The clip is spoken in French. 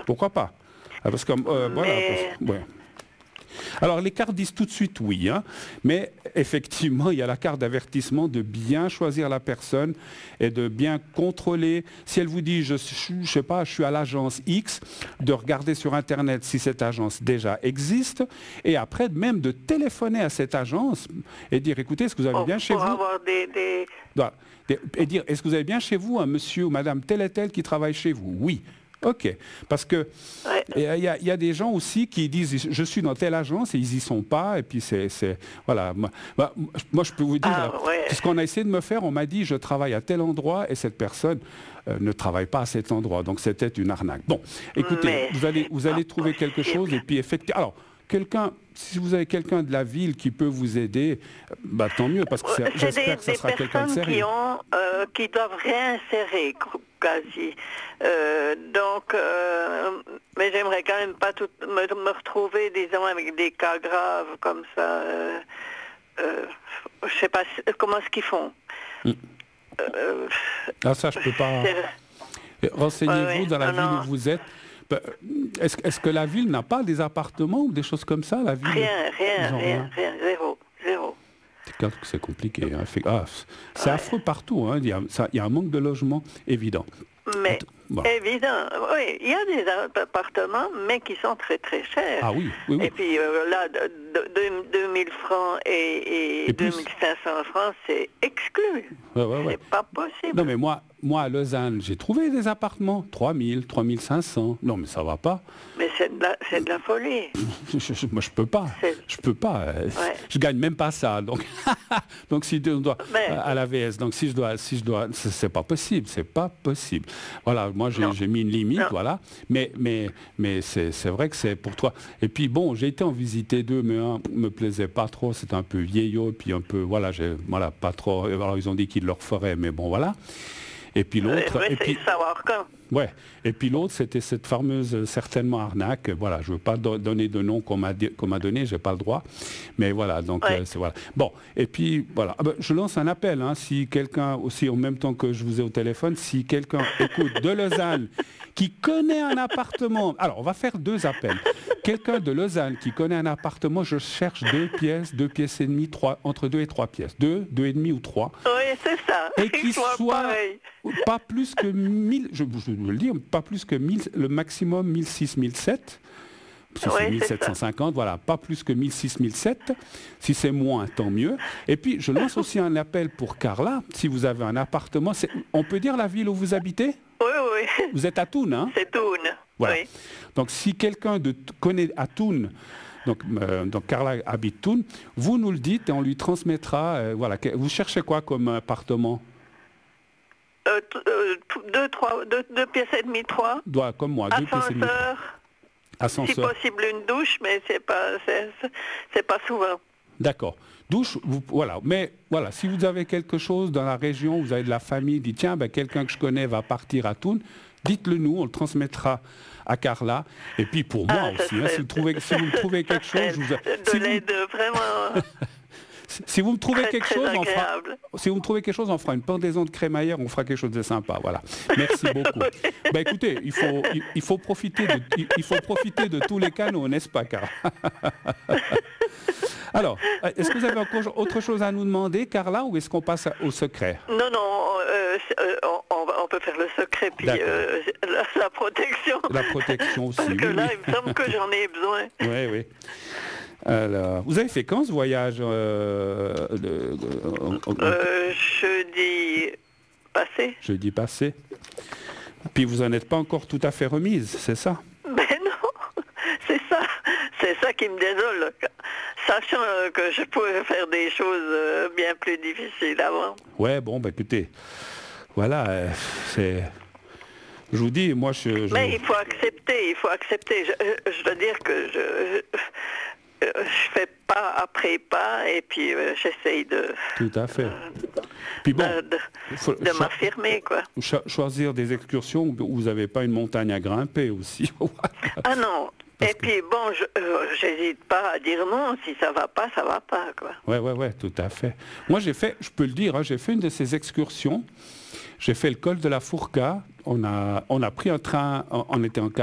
Pourquoi pas? Parce que, voilà. Ouais. Alors, les cartes disent tout de suite oui, hein, mais effectivement, il y a la carte d'avertissement de bien choisir la personne et de bien contrôler. Si elle vous dit, je sais pas, je suis à l'agence X, de regarder sur Internet si cette agence déjà existe, et après, même de téléphoner à cette agence et dire, écoutez, est-ce que vous avez bien chez vous... Avoir Et dire, est-ce que vous avez bien chez vous un monsieur ou madame tel et tel qui travaille chez vous? Oui. OK. Parce que il y a des gens aussi qui disent je suis dans telle agence et ils y sont pas et puis c'est voilà. Moi je peux vous dire ce qu'on a essayé de me faire, on m'a dit je travaille à tel endroit et cette personne ne travaille pas à cet endroit. Donc c'était une arnaque. Bon, écoutez, vous allez trouver quelque chose et puis effectivement. Alors si vous avez quelqu'un de la ville qui peut vous aider, tant mieux, parce que j'espère que ça sera quelqu'un de sérieux. Qui doivent réinsérer quasi. Mais j'aimerais quand même pas me retrouver, disons, avec des cas graves comme ça. Je sais pas comment est-ce qu'ils font. Ça, je peux pas. Renseignez-vous dans la ville où vous êtes. Est-ce que la ville n'a pas des appartements ou des choses comme ça, la ville? Rien, zéro. C'est compliqué. Hein. C'est affreux partout. Hein. Il y a un manque de logement évident. Mais évident, oui, il y a des appartements, mais qui sont très très chers. Ah oui. Et puis là, 2000 francs et 2500 francs, c'est exclu. C'est pas possible. Non, mais moi à Lausanne, j'ai trouvé des appartements, 3000, 3500. Non, mais ça va pas. Mais c'est de la folie. Moi, je peux pas. Je gagne même pas ça. Donc si on doit à l'AVS, donc si je dois, c'est pas possible. Voilà, moi j'ai mis une limite, voilà. Mais c'est vrai que c'est pour toi. Et puis bon, j'ai été en visiter deux, mais un me plaisait pas trop. C'était un peu vieillot, puis un peu pas trop. Alors ils ont dit qu'ils le referaient, mais bon voilà. Et puis l'autre, savoir quand. Ouais. Et puis l'autre, c'était cette fameuse certainement arnaque. Voilà, je veux pas donner de nom qu'on m'a donné, j'ai pas le droit. Mais voilà, donc c'est voilà. Bon, et puis voilà. Je lance un appel. Hein, si quelqu'un aussi, en même temps que je vous ai au téléphone, si quelqu'un écoute de Lausanne qui connaît un appartement. Alors, on va faire deux appels. Quelqu'un de Lausanne qui connaît un appartement, je cherche 2 pièces et demie, entre 2 et 3 pièces. 2 et demi ou 3. Oui, c'est ça. Et qui soit pas plus que 1000, je veux le dire, pas plus que 1000, le maximum 1006, 1007. Si c'est 1750, voilà, pas plus que 1006, 1007. Si c'est moins, tant mieux. Et puis, je lance aussi un appel pour Carla. Si vous avez un appartement, on peut dire la ville où vous habitez? Oui. Vous êtes à Thun, hein? C'est Thun, voilà. Oui. Donc, si quelqu'un connaît à Thun, donc Carla habite Thun, vous nous le dites et on lui transmettra. Voilà. Vous cherchez quoi comme appartement? 2 pièces et demie, 3. Comme moi, 2 pièces et demie. Ascenseur. Si possible une douche, mais c'est pas souvent. D'accord. Douche, voilà. Mais voilà, si vous avez quelque chose dans la région, vous avez de la famille, dites tiens, quelqu'un que je connais va partir à Thun, dites-le nous, on le transmettra à Carla. Et puis pour moi aussi, si vous me trouvez quelque chose, vraiment. Si vous me trouvez quelque chose, on fera une pendaison de crémaillère, on fera quelque chose de sympa. Voilà. Merci beaucoup. Écoutez, il faut profiter de tous les canaux, n'est-ce pas, Carla? Alors, est-ce que vous avez encore autre chose à nous demander, Carla, ou est-ce qu'on passe au secret? Non, on peut faire le secret, puis la protection. La protection aussi. Parce que là, il me semble que j'en ai besoin. Oui. Alors, vous avez fait quand ce voyage Jeudi passé. Puis vous n'en êtes pas encore tout à fait remise, c'est ça? Ben non, c'est ça qui me désole, sachant que je pouvais faire des choses bien plus difficiles avant. Ouais, bon, écoutez, voilà, c'est... Je vous dis, moi Mais il faut accepter. Je dois dire que je fais pas après pas et puis j'essaye de... Tout à fait. Puis bon, de m'affirmer, quoi. Choisir des excursions où vous n'avez pas une montagne à grimper aussi. Ah non. Puis bon, j'hésite pas à dire non, si ça va pas, quoi. Ouais, tout à fait. Moi je peux le dire, j'ai fait une de ces excursions. J'ai fait le col de la Fourca. On a pris un train, on était en